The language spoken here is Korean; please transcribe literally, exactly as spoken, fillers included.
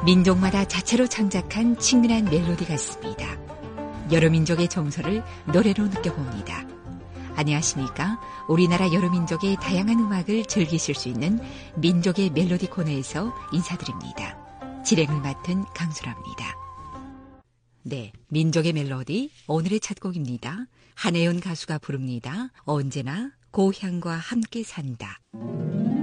민족마다 자체로 창작한 친근한 멜로디 같습니다. 여러 민족의 정서를 노래로 느껴봅니다. 안녕하십니까? 우리나라 여러 민족의 다양한 음악을 즐기실 수 있는 민족의 멜로디 코너에서 인사드립니다. 진행을 맡은 강수라입니다. 네, 민족의 멜로디 오늘의 첫 곡입니다. 한혜연 가수가 부릅니다. 언제나 고향과 함께 산다.